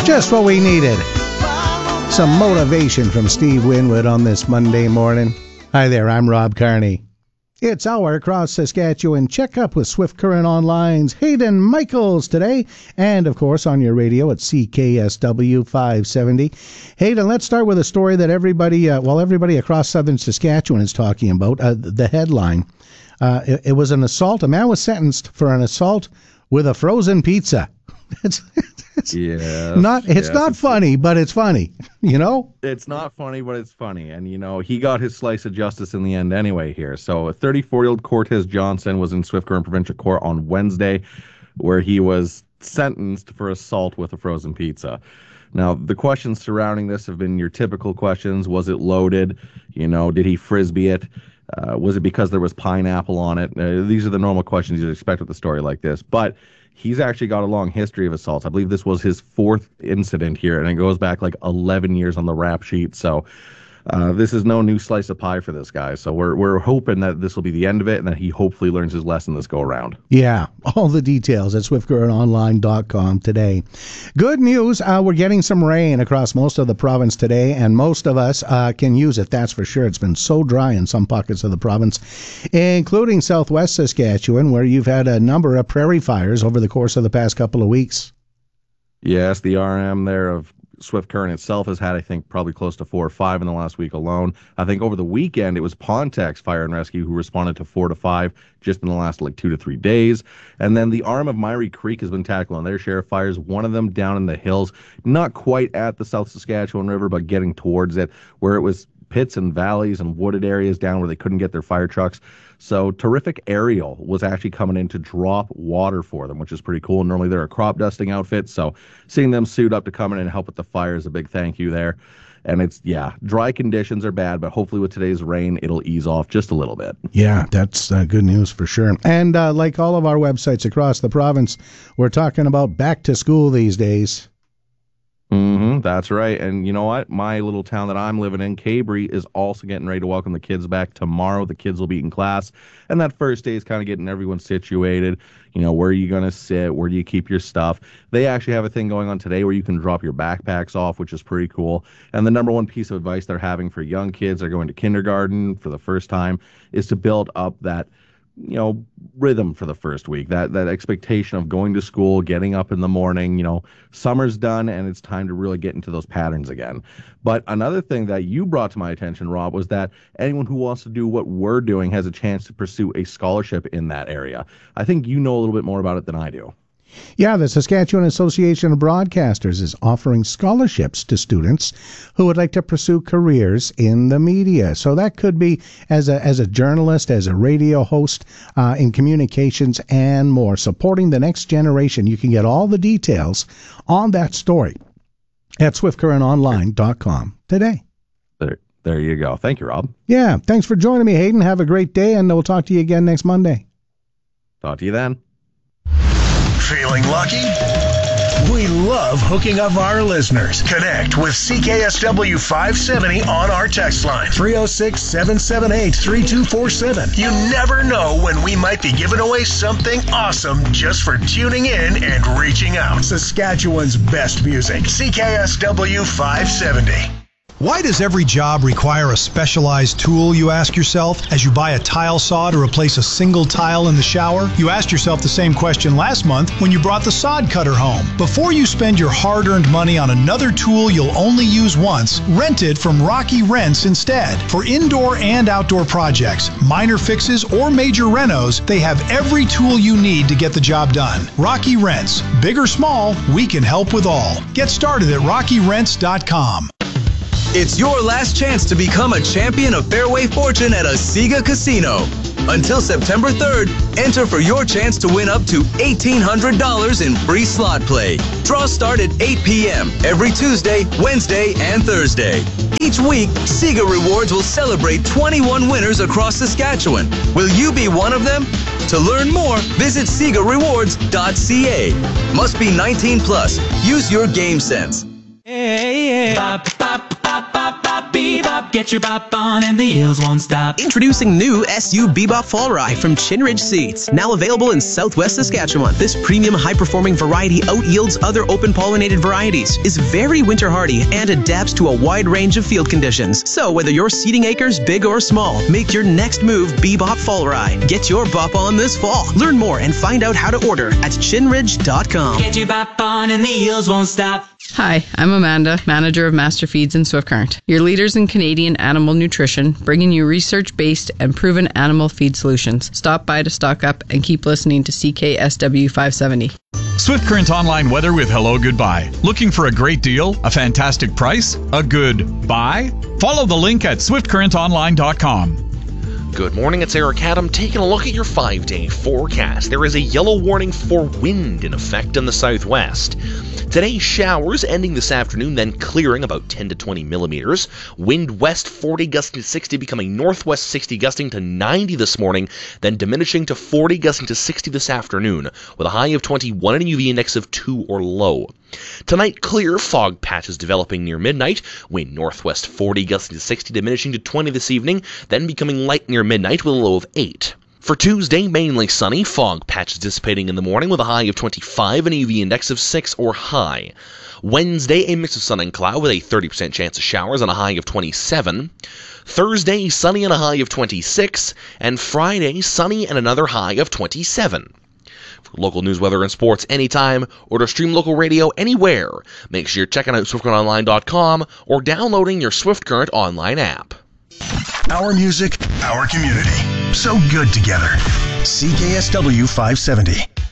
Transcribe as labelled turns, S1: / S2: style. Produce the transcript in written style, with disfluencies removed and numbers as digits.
S1: Just what we needed. Some motivation from Steve Winwood on this Monday morning. Hi there, I'm Rob Carney. It's our Across Saskatchewan checkup with Swift Current Online's Hayden Michaels today, and of course on your radio at CKSW 570. Hayden, let's start with a story that everybody across southern Saskatchewan is talking about. The headline: it was an assault. A man was sentenced for an assault with a frozen pizza. It's not funny, but it's funny, you know?
S2: It's not funny, but it's funny. And, you know, he got his slice of justice in the end anyway here. So a 34-year-old Cortez Johnson was in Swift Current Provincial Court on Wednesday, where he was sentenced for assault with a frozen pizza. Now, the questions surrounding this have been your typical questions. Was it loaded? You know, did he frisbee it? Was it because there was pineapple on it? These are the normal questions you'd expect with a story like this. But he's actually got a long history of assaults. I believe this was his fourth incident here, and it goes back like 11 years on the rap sheet. So this is no new slice of pie for this guy. So we're hoping that this will be the end of it and that he hopefully learns his lesson this go around.
S1: Yeah, all the details at swiftcurrentonline.com today. Good news, we're getting some rain across most of the province today, and most of us can use it, that's for sure. It's been so dry in some pockets of the province, including southwest Saskatchewan, where you've had a number of prairie fires over the course of the past couple of weeks.
S2: Yes, the RM there of Swift Current itself has had, I think, probably close to 4 or 5 in the last week alone. I think over the weekend, it was Pontex Fire and Rescue who responded to 4 to 5 just in the last 2 to 3 days. And then the arm of Myrie Creek has been tackling their share of fires, one of them down in the hills, not quite at the South Saskatchewan River, but getting towards it, where it was pits and valleys and wooded areas down where they couldn't get their fire trucks. So Terrific Aerial was actually coming in to drop water for them, which is pretty cool. Normally they're a crop dusting outfit, so seeing them suit up to come in and help with the fire is a big thank you there. And it's, dry conditions are bad, but hopefully with today's rain, it'll ease off just a little bit.
S1: Yeah, that's good news for sure. And like all of our websites across the province, we're talking about back to school these days.
S2: That's right. And you know what? My little town that I'm living in, Cabri, is also getting ready to welcome the kids back tomorrow. The kids will be in class. And that first day is kind of getting everyone situated. You know, where are you going to sit? Where do you keep your stuff? They actually have a thing going on today where you can drop your backpacks off, which is pretty cool. And the number one piece of advice they're having for young kids that are going to kindergarten for the first time is to build up that, you know, rhythm for the first week, that expectation of going to school, getting up in the morning. You know, summer's done and it's time to really get into those patterns again. But another thing that you brought to my attention, Rob, was that anyone who wants to do what we're doing has a chance to pursue a scholarship in that area. I think you know a little bit more about it than I do.
S1: Yeah, the Saskatchewan Association of Broadcasters is offering scholarships to students who would like to pursue careers in the media. So that could be as a journalist, as a radio host, in communications and more, supporting the next generation. You can get all the details on that story at swiftcurrentonline.com today.
S2: There you go. Thank you, Rob.
S1: Yeah, thanks for joining me, Hayden. Have a great day, and we'll talk to you again next Monday.
S2: Talk to you then.
S3: Feeling lucky? We love hooking up our listeners. Connect with CKSW 570 on our text line, 306-778-3247. You never know when we might be giving away something awesome just for tuning in and reaching out. Saskatchewan's best music, CKSW 570.
S4: Why does every job require a specialized tool, you ask yourself, as you buy a tile saw to replace a single tile in the shower? You asked yourself the same question last month when you brought the sod cutter home. Before you spend your hard-earned money on another tool you'll only use once, rent it from Rocky Rents instead. For indoor and outdoor projects, minor fixes, or major renos, they have every tool you need to get the job done. Rocky Rents. Big or small, we can help with all. Get started at rockyrents.com.
S5: It's your last chance to become a champion of Fairway Fortune at Asiga Casino. Until September 3rd, enter for your chance to win up to $1,800 in free slot play. Draws start at 8 p.m. every Tuesday, Wednesday, and Thursday. Each week, Siga Rewards will celebrate 21 winners across Saskatchewan. Will you be one of them? To learn more, visit SigaRewards.ca. Must be 19 plus. Use your game sense.
S6: Hey, bop, bop, bop, bop, bop, bebop. Get your bop on and the heels won't stop.
S7: Introducing new SU Bebop Fall Rye from Chinridge Seeds. Now available in Southwest Saskatchewan. This premium high-performing variety out-yields other open-pollinated varieties, is very winter-hardy, and adapts to a wide range of field conditions. So whether you're seeding acres big or small, make your next move Bebop Fall Rye. Get your bop on this fall. Learn more and find out how to order at chinridge.com.
S6: Get your bop on and the heels won't stop.
S8: Hi, I'm Amanda, manager of Master Feeds in Swift Current. Your leaders in Canadian animal nutrition, bringing you research-based and proven animal feed solutions. Stop by to stock up and keep listening to CKSW 570.
S9: Swift Current online weather with Hello Goodbye. Looking for a great deal, a fantastic price, a good buy? Follow the link at swiftcurrentonline.com.
S10: Good morning, it's Eric Adam taking a look at your 5-day forecast. There is a yellow warning for wind in effect in the southwest. Today, showers ending this afternoon, then clearing about 10 to 20 millimeters. Wind west 40 gusting to 60, becoming northwest 60 gusting to 90 this morning, then diminishing to 40 gusting to 60 this afternoon, with a high of 21 and a UV index of 2 or low. Tonight, clear, fog patches developing near midnight. Wind northwest 40 gusting to 60, diminishing to 20 this evening, then becoming light near midnight with a low of 8. For Tuesday, mainly sunny, fog patches dissipating in the morning with a high of 25 and a UV index of 6 or high. Wednesday, a mix of sun and cloud with a 30% chance of showers and a high of 27. Thursday, sunny and a high of 26. And Friday, sunny and another high of 27. For local news, weather, and sports anytime, or to stream local radio anywhere, make sure you're checking out SwiftCurrentOnline.com or downloading your Swift Current online app.
S3: Our music, our community. So good together. CKSW 570.